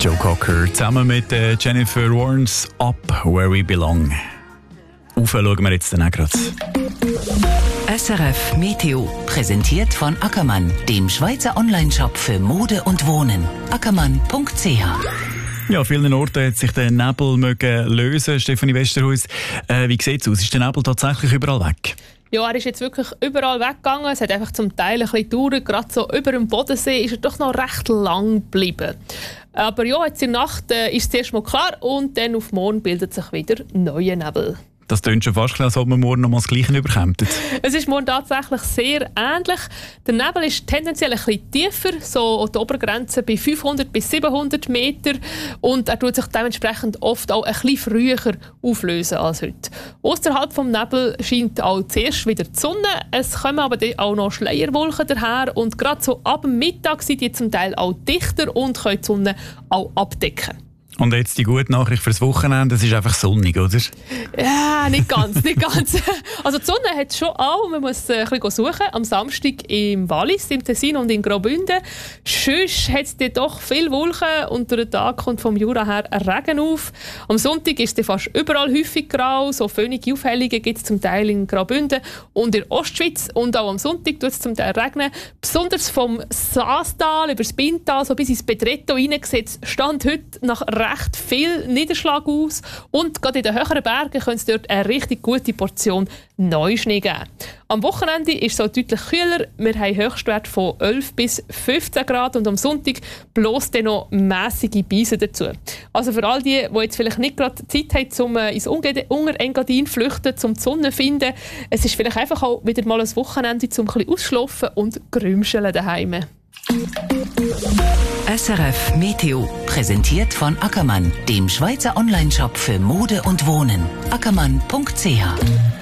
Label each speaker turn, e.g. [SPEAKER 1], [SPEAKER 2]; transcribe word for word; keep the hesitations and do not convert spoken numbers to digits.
[SPEAKER 1] Joe Cocker zusammen mit äh, Jennifer Warnes Up Where We Belong. Rauf schauen wir jetzt dann auch gerade.
[SPEAKER 2] S R F Meteo, präsentiert von Ackermann, dem Schweizer Onlineshop für Mode und Wohnen. ackermann punkt c h.
[SPEAKER 1] Ja, an vielen Orten hat sich der Nebel mögen lösen. Stefanie Westerhuis, äh, wie sieht es aus? Ist der Nebel tatsächlich überall weg?
[SPEAKER 3] Ja, er ist jetzt wirklich überall weggegangen. Es hat einfach zum Teil ein bisschen gedauert. Gerade so über dem Bodensee ist er doch noch recht lang geblieben. Aber ja, jetzt in der Nacht äh, ist es zuerst mal klar und dann auf morgen bildet sich wieder neuer Nebel. Das
[SPEAKER 1] tönt schon fast, als ob wir morgen noch mal das Gleiche überkämpfen.
[SPEAKER 3] Es ist morgen tatsächlich sehr ähnlich. Der Nebel ist tendenziell ein bisschen tiefer, so die Obergrenze bei fünfhundert bis siebenhundert Meter. Und er tut sich dementsprechend oft auch ein bisschen früher auflösen als heute. Außerhalb vom Nebel scheint auch zuerst wieder die Sonne. Es kommen aber auch noch Schleierwolken daher. Und gerade so ab dem Mittag sind die zum Teil auch dichter und können die Sonne auch abdecken.
[SPEAKER 1] Und jetzt die gute Nachricht fürs Wochenende, es ist einfach sonnig, oder?
[SPEAKER 3] Ja, nicht ganz, nicht ganz. Also die Sonne hat es schon auch, man muss ein bisschen suchen. Am Samstag im Wallis, im Tessin und in Graubünden. Sonst hat es dort doch viele Wolken und durch den Tag kommt vom Jura her ein Regen auf. Am Sonntag ist es fast überall häufig grau, so fönige Aufhellungen gibt es zum Teil in Graubünden und in der Ostschweiz. Und auch am Sonntag tut es zum Teil regnen. Besonders vom Saastal über das Bintal, so bis ins Bedretto reingesetzt, stand heute nach recht viel Niederschlag aus und gerade in den höheren Bergen könnte es dort eine richtig gute Portion Neuschnee geben. Am Wochenende ist es so deutlich kühler. Wir haben Höchstwerte von elf bis fünfzehn Grad und am Sonntag bloß dann noch mässige Beise dazu. Also für all die, die jetzt vielleicht nicht gerade Zeit haben, um ins Unterengadin zu flüchten, um die Sonne zu finden, es ist vielleicht einfach auch wieder mal ein Wochenende, um ein bisschen ausschlafen und grümscheln daheim.
[SPEAKER 2] S R F Meteo, präsentiert von Ackermann, dem Schweizer Onlineshop für Mode und Wohnen. ackermann punkt c h.